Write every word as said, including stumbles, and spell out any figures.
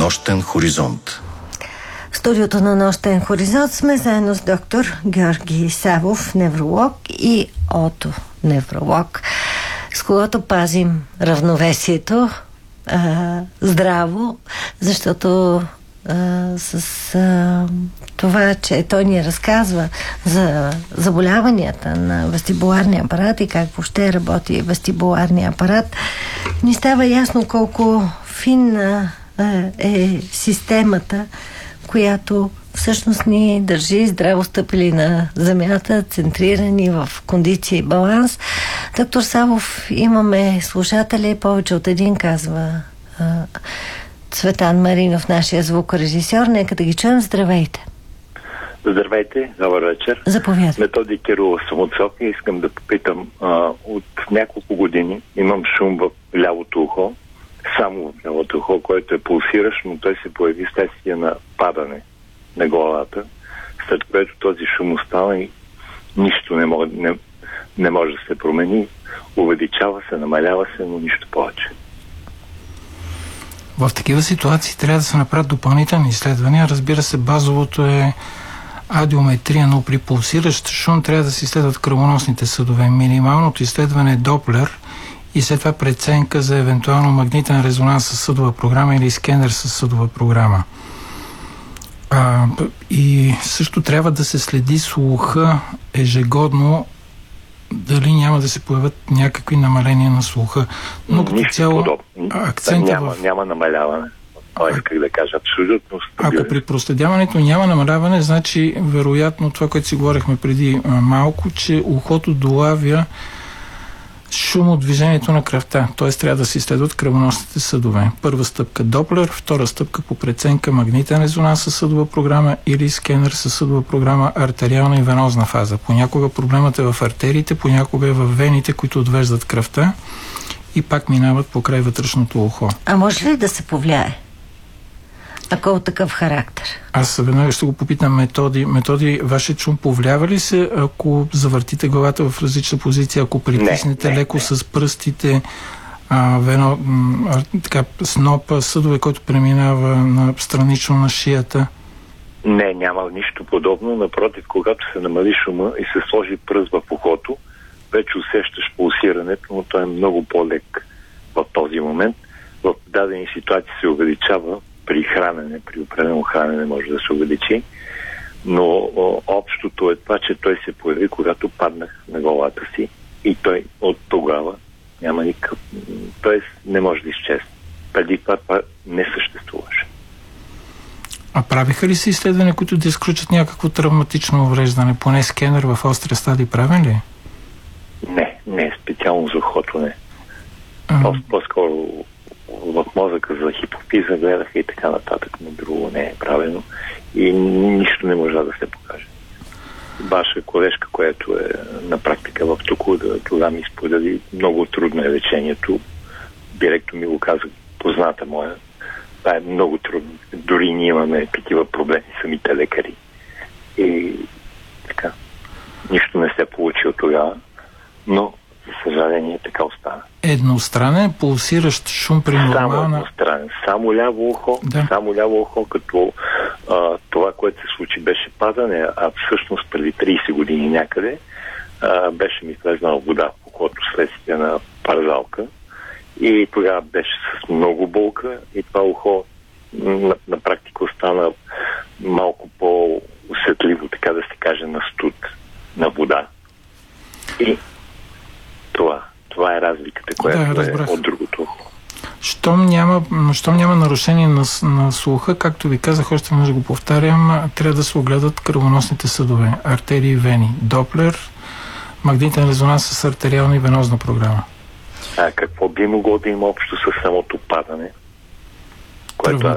Нощен хоризонт. В студиото на Нощен хоризонт сме заедно с доктор Георги Савов, невролог, и отоневролог, с когото пазим равновесието а, здраво, защото а, с а, това, че той ни разказва за заболяванията на вестибуларния апарат и как въобще работи вестибуларния апарат, ни става ясно колко финна е системата, която всъщност ни държи здраво стъпили на земята, центрирани в кондиция и баланс. Доктор Савов, имаме слушатели, повече от един, казва а, Цветан Маринов, нашия звукорежисьор. Нека да ги чуем. Здравейте. Здравейте, добър вечер. Заповядайте. Методи Кирилов съм от София. Искам да попитам, а, от няколко години имам шум в лявото ухо, само в лявото ухо, който е пулсиращ, но той се появи следствие на падане на главата, след което този шум остава и нищо не може, не, не може да се промени. Увеличава се, намалява се, но нищо повече. В такива ситуации трябва да се направят допълнителни изследвания. Разбира се, базовото е адиометрия, но при пулсиращ шум трябва да се изследват кръвоносните съдове. Минималното изследване е Доплер и след това преценка за евентуално магнитен резонанс с съдова програма или скенер с съдова програма. А, и също трябва да се следи слуха ежегодно, дали няма да се появят някакви намаления на слуха. Но като Нищо цяло подобно. акцента няма, в... няма намаляване. Това исках да кажа, абсолютно стабилно. Ако при проследяването няма намаляване, значи вероятно това, което си говорихме преди а, малко, че ухото долавя шум от движението на кръвта. Т.е. трябва да се изследват кръвоносните съдове. Първа стъпка Доплер, втора стъпка по преценка магнитен резонанс със съдова програма или скенер със съдова програма артериална и венозна фаза. Понякога проблемът е в артериите, понякога е в вените, които отвеждат кръвта и пак минават покрай вътрешното ухо. А може ли да се повлияе, ако от такъв характер? Аз веднага ще го попитам Методи. Методи, вашият шум повлиява ли се, ако завъртите главата в различна позиция, ако притиснете не, не, леко не. с пръстите а, вено, а, така, снопа, съдове, който преминава на странично на шията? Не, няма нищо подобно. Напротив, когато се намали шума и се сложи пръст в ухото, вече усещаш пулсирането, но той е много по-лек в този момент. В дадени ситуации се увеличава при хранене, при определено хранене може да се увеличи, но о, общото е това, че той се появи, когато паднах на главата си и той от тогава няма никакъв... Т.е. не може да изчезне. Преди това, това не съществуваше. А правиха ли се изследвания, които да изключат някакво травматично увреждане? Поне скенер в острия стадий правен ли? Не, не, специално за ухото не. А... По- по-скоро в мозъка за хипофиза гледаха и така нататък, но друго не е правено и нищо не можа да се покаже. Ваша колежка, която е на практика в Токуда, тогава ми сподели, много трудно е лечението. Директно ми го каза позната моя. Това е много трудно. Дори ние имаме такива проблеми, самите лекари. И така, нищо не се получи от тогава, но за съжаление така остана. Едностранен пулсиращ шум при нормална... Само едностранен. Само ляво ухо, да. Само ляво ухо, като а, това, което се случи, беше падане, а всъщност преди трийсет години някъде а, беше ми влезнала вода в ухото следствие на парзалка и тогава беше с много болка и това ухо на, на практика остана малко по-усетливо, така да се каже, на студ, на вода. И това. Това е разликата, която да, е от другото ухо. Щом няма, щом няма нарушение на, на слуха, както ви казах, още веднъж го повтарям, трябва да се огледат кръвоносните съдове, артерии и вени. Доплер, магнитен резонанс с артериална и венозна програма. А какво би могло да има общо с самото падане? Което